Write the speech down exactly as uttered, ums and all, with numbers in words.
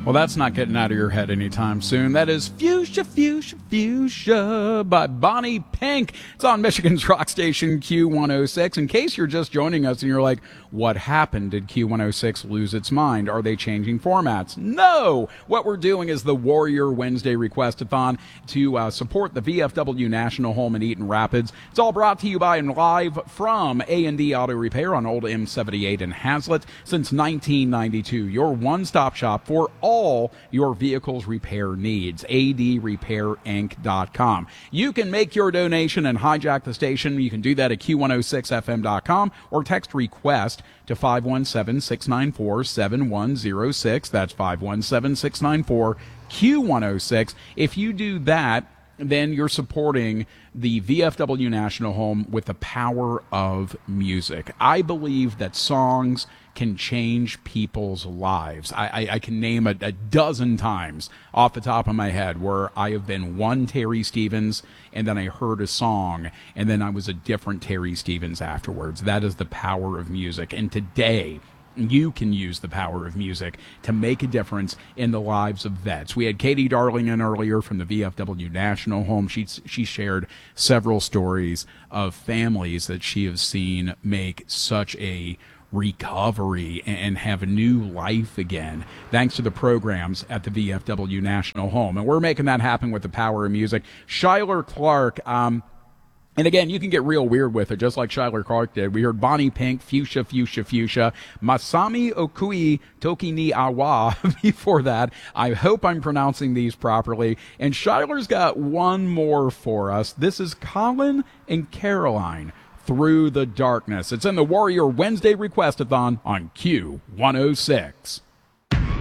Well, that's not getting out of your head anytime soon. That is Fuchsia, Fuchsia, Fuchsia by Bonnie Pink. It's on Michigan's rock station Q one oh six. In case you're just joining us and you're like, what happened? Did Q one oh six lose its mind? Are they changing formats? No! What we're doing is the Warrior Wednesday Request-a-thon to uh, support the V F W National Home in Eaton Rapids. It's all brought to you by and live from A and D Auto Repair on Old M seventy-eight in Hazlitt since nineteen ninety-two. Your one-stop shop for all all your vehicle's repair needs. A D repair inc dot com. You can make your donation and hijack the station. You can do that at Q one oh six F M dot com or text request to five one seven, six nine four, seven one zero six. That's five one seven, six nine four, Q one oh six. If you do that, then you're supporting the V F W National Home with the power of music. I believe that songs can change people's lives. I, I, I can name a, a dozen times off the top of my head where I have been one Terry Stevens and then I heard a song and then I was a different Terry Stevens afterwards. That is the power of music. And today, you can use the power of music to make a difference in the lives of vets. We had Katie Darling in earlier from the V F W National Home. She, she shared several stories of families that she has seen make such a recovery and have a new life again thanks to the programs at the V F W National Home. And we're making that happen with the power of music. Shyler Clark, um, and again, you can get real weird with it, just like Shyler Clark did. We heard Bonnie Pink, Fuchsia, Fuchsia, Fuchsia, Masami Okui, Toki ni Awa before that. I hope I'm pronouncing these properly. And Shyler's got one more for us. This is Colin and Caroline, Through the Darkness. It's in the Warrior Wednesday Request-a-thon on Q one oh six.